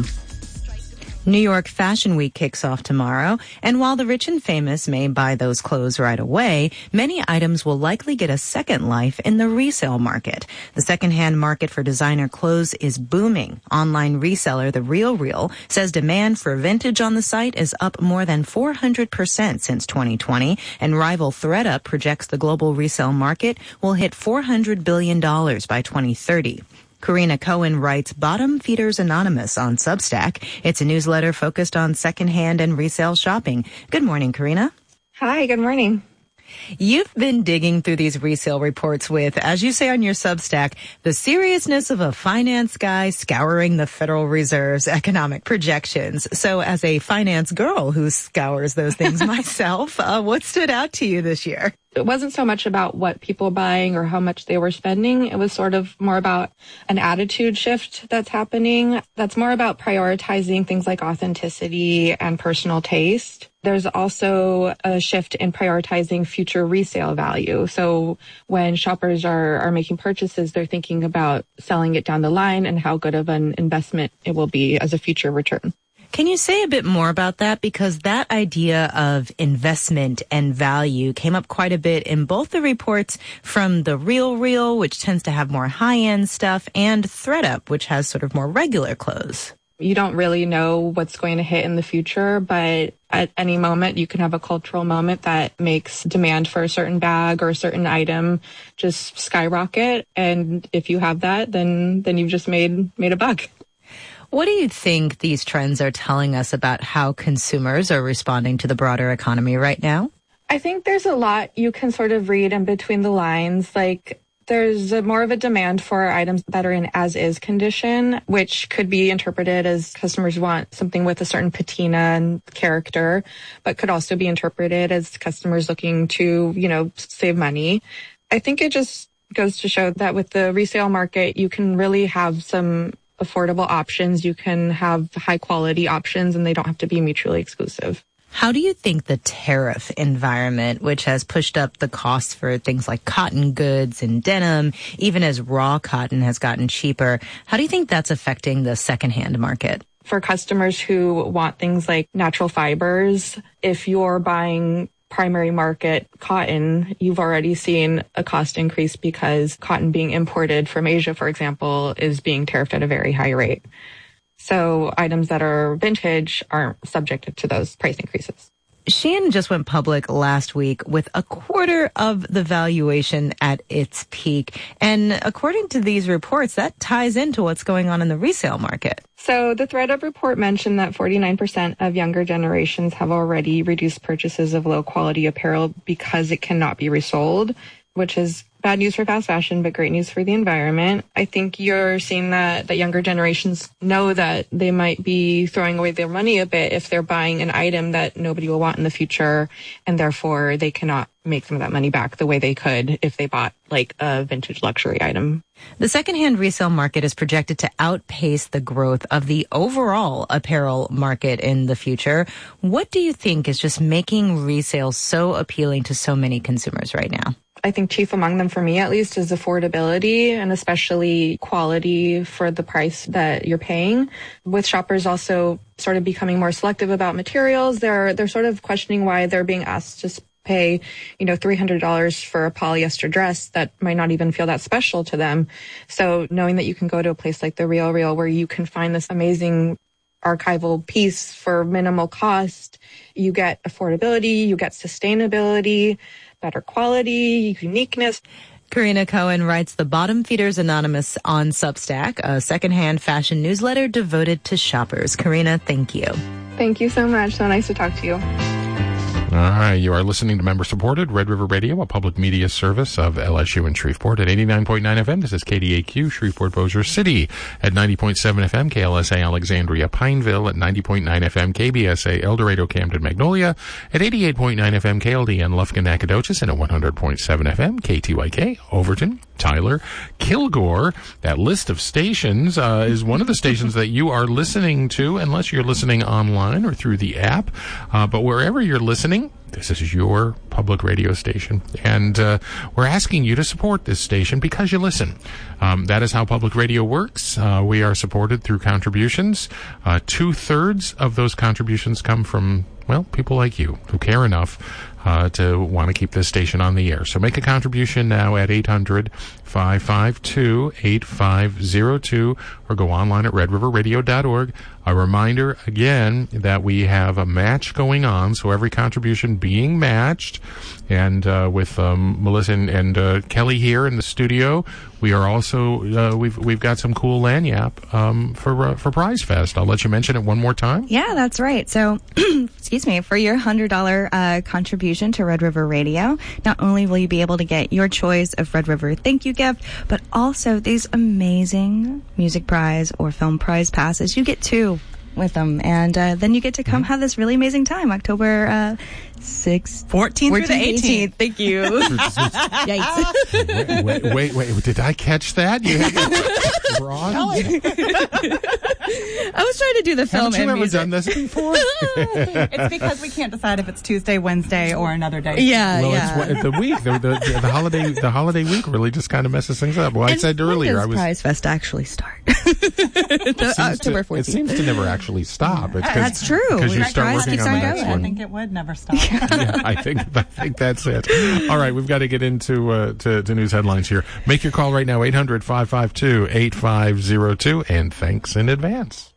New York Fashion Week kicks off tomorrow, and while the rich and famous may buy those clothes right away, many items will likely get a second life in the resale market. The secondhand market for designer clothes is booming. Online reseller The RealReal says demand for vintage on the site is up more than 400% since 2020, and rival ThredUp projects the global resale market will hit $400 billion by 2030. Karina Cohen writes Bottom Feeders Anonymous on Substack. It's a newsletter focused on secondhand and resale shopping. Good morning, Karina. Hi, good morning. You've been digging through these resale reports with, as you say on your Substack, the seriousness of a finance guy scouring the Federal Reserve's economic projections. So as a finance girl who scours those things myself, what stood out to you this year? It wasn't so much about what people were buying or how much they were spending. It was sort of more about an attitude shift that's happening. That's more about prioritizing things like authenticity and personal taste. There's also a shift in prioritizing future resale value. So when shoppers are making purchases, they're thinking about selling it down the line and how good of an investment it will be as a future return. Can you say a bit more about that? Because that idea of investment and value came up quite a bit in both the reports from The RealReal, which tends to have more high-end stuff, and ThredUp, which has sort of more regular clothes. You don't really know what's going to hit in the future, but at any moment you can have a cultural moment that makes demand for a certain bag or a certain item just skyrocket. And if you have that, then you've just made a buck. What do you think these trends are telling us about how consumers are responding to the broader economy right now? I think there's a lot you can sort of read in between the lines. Like, there's more of a demand for items that are in as-is condition, which could be interpreted as customers want something with a certain patina and character, but could also be interpreted as customers looking to, save money. I think it just goes to show that with the resale market, you can really have some affordable options. You can have high quality options, and they don't have to be mutually exclusive. How do you think the tariff environment, which has pushed up the costs for things like cotton goods and denim, even as raw cotton has gotten cheaper, how do you think that's affecting the secondhand market? For customers who want things like natural fibers, if you're buying primary market cotton, you've already seen a cost increase because cotton being imported from Asia, for example, is being tariffed at a very high rate. So items that are vintage aren't subjected to those price increases. Shein just went public last week with a quarter of the valuation at its peak. And according to these reports, that ties into what's going on in the resale market. So the ThredUp report mentioned that 49% of younger generations have already reduced purchases of low quality apparel because it cannot be resold, which is bad news for fast fashion, but great news for the environment. I think you're seeing that younger generations know that they might be throwing away their money a bit if they're buying an item that nobody will want in the future, and therefore they cannot make some of that money back the way they could if they bought like a vintage luxury item. The secondhand resale market is projected to outpace the growth of the overall apparel market in the future. What do you think is just making resale so appealing to so many consumers right now? I think chief among them, for me at least, is affordability and especially quality for the price that you're paying. With shoppers also sort of becoming more selective about materials, they're sort of questioning why they're being asked to pay, $300 for a polyester dress that might not even feel that special to them. So knowing that you can go to a place like The RealReal where you can find this amazing archival piece for minimal cost, you get affordability, you get sustainability, better quality, uniqueness. Karina Cohen writes The Bottom Feeders Anonymous on Substack, a secondhand fashion newsletter devoted to shoppers. Karina, thank you. Thank you so much. So nice to talk to you. All right, you are listening to member-supported Red River Radio, a public media service of LSU and Shreveport at 89.9 FM. This is KDAQ, Shreveport, Bossier City at 90.7 FM, KLSA Alexandria, Pineville at 90.9 FM, KBSA El Camden, Magnolia at 88.9 FM, KLDN Lufkin, Nacogdoches, and at 100.7 FM, KTYK Overton, Tyler, Kilgore. That list of stations is one of the stations that you are listening to, unless you're listening online or through the app. But wherever you're listening, this is your public radio station, and we're asking you to support this station because you listen. That is how public radio works. We are supported through contributions. 2/3 of those contributions come from, well, people like you who care enough to want to keep this station on the air. So make a contribution now at 800-552-8502 or go online at redriverradio.org. A reminder again that we have a match going on, so every contribution being matched. And with Melissa and Kelly here in the studio, we are also we've got some cool lanyap for Prize Fest. I'll let you mention it one more time. Yeah, that's right. So, excuse me, for your $100 contribution to Red River Radio, not only will you be able to get your choice of Red River thank you gift, but also these amazing music prize or film prize passes. You get 2 with them, and then you get to come have this really amazing time, October 6th, 14th through the 18th. Thank you. Yikes. Wait, did I catch that? You had it wrong? I was trying to do the film. Haven't you ever done this before? It's because we can't decide if it's Tuesday, Wednesday, or another day. It's the week. The holiday week really just kind of messes things up. Well, I said earlier, when does Prize Fest actually start? October 14th. It seems to never actually stop. That's true. Because you start working on the next one. I think it would never stop. Yeah, I think that's it. All right, we've got to get into to news headlines here. Make your call right now, 800-552-8502, and thanks in advance.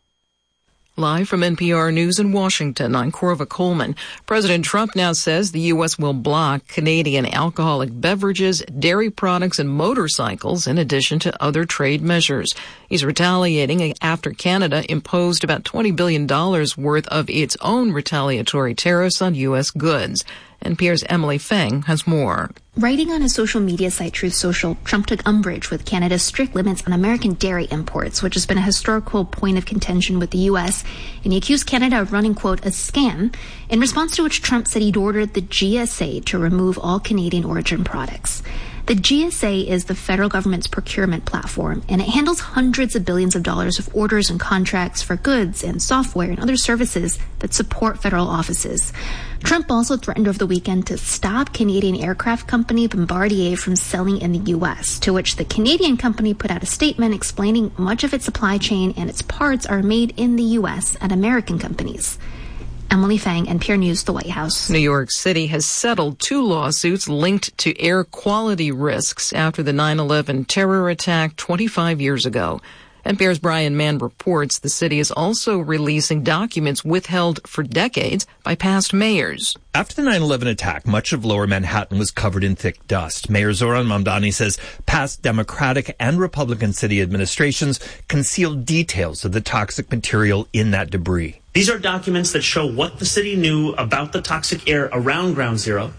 Live from NPR News in Washington, I'm Corva Coleman. President Trump now says the U.S. will block Canadian alcoholic beverages, dairy products, and motorcycles, in addition to other trade measures. He's retaliating after Canada imposed about $20 billion worth of its own retaliatory tariffs on U.S. goods. NPR's Emily Feng has more. Writing on his social media site Truth Social, Trump took umbrage with Canada's strict limits on American dairy imports, which has been a historical point of contention with the U.S., and he accused Canada of running, quote, a scam, in response to which Trump said he'd ordered the GSA to remove all Canadian origin products. The GSA is the federal government's procurement platform, and it handles hundreds of billions of dollars of orders and contracts for goods and software and other services that support federal offices. Trump also threatened over the weekend to stop Canadian aircraft company Bombardier from selling in the U.S., to which the Canadian company put out a statement explaining much of its supply chain and its parts are made in the U.S. at American companies. Emily Fang, NPR News, the White House. New York City has settled 2 lawsuits linked to air quality risks after the 9/11 terror attack 25 years ago. NPR's Brian Mann reports the city is also releasing documents withheld for decades by past mayors. After the 9/11 attack, much of lower Manhattan was covered in thick dust. Mayor Zoran Mamdani says past Democratic and Republican city administrations concealed details of the toxic material in that debris. These are documents that show what the city knew about the toxic air around Ground Zero,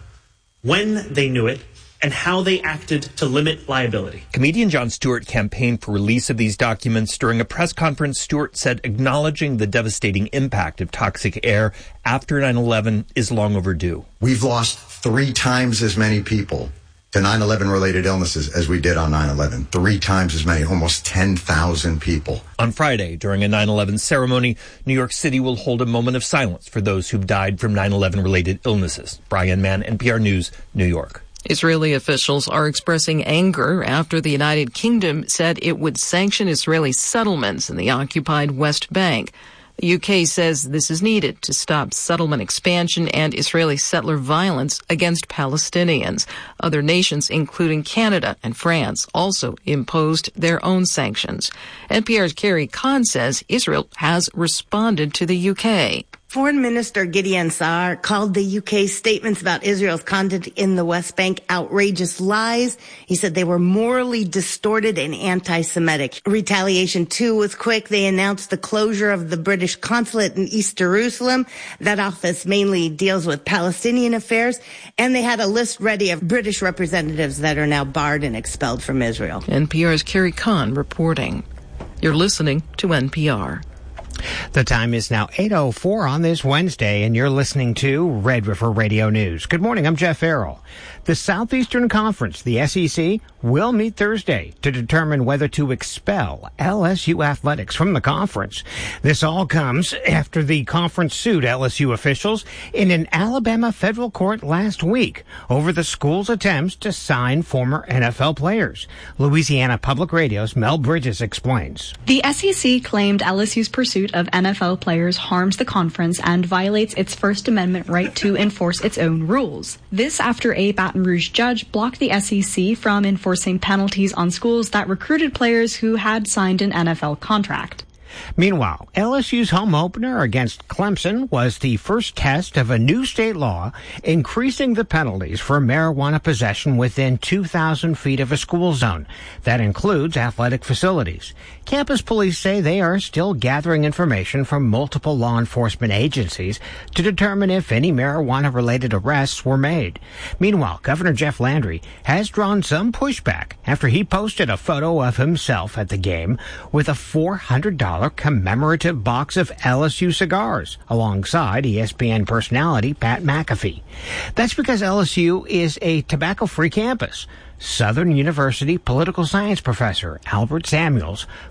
when they knew it, and how they acted to limit liability. Comedian Jon Stewart campaigned for release of these documents. During a press conference, Stewart said acknowledging the devastating impact of toxic air after 9/11 is long overdue. We've lost 3 times as many people to 9/11 related illnesses as we did on 9/11. 3 times as many, almost 10,000 people. On Friday, during a 9/11 ceremony, New York City will hold a moment of silence for those who've died from 9/11 related illnesses. Brian Mann, NPR News, New York. Israeli officials are expressing anger after the United Kingdom said it would sanction Israeli settlements in the occupied West Bank. The UK says this is needed to stop settlement expansion and Israeli settler violence against Palestinians. Other nations, including Canada and France, also imposed their own sanctions. NPR's Carrie Kahn says Israel has responded to the UK. Foreign Minister Gideon Saar called the UK's statements about Israel's conduct in the West Bank outrageous lies. He said they were morally distorted and anti-Semitic. Retaliation, too, was quick. They announced the closure of the British consulate in East Jerusalem. That office mainly deals with Palestinian affairs. And they had a list ready of British representatives that are now barred and expelled from Israel. NPR's Carrie Kahn reporting. You're listening to NPR. The time is now 8:04 on this Wednesday, and you're listening to Red River Radio News. Good morning, I'm Jeff Farrell. The Southeastern Conference, the SEC, will meet Thursday to determine whether to expel LSU athletics from the conference. This all comes after the conference sued LSU officials in an Alabama federal court last week over the school's attempts to sign former NFL players. Louisiana Public Radio's Mel Bridges explains. The SEC claimed LSU's pursuit of NFL players harms the conference and violates its First Amendment right to enforce its own rules. This after a Baton Rouge judge blocked the SEC from enforcing penalties on schools that recruited players who had signed an NFL contract. Meanwhile, LSU's home opener against Clemson was the first test of a new state law increasing the penalties for marijuana possession within 2,000 feet of a school zone. That includes athletic facilities. Campus police say they are still gathering information from multiple law enforcement agencies to determine if any marijuana-related arrests were made. Meanwhile, Governor Jeff Landry has drawn some pushback after he posted a photo of himself at the game with a $400 commemorative box of LSU cigars alongside ESPN personality Pat McAfee. That's because LSU is a tobacco-free campus. Southern University political science professor Albert Samuels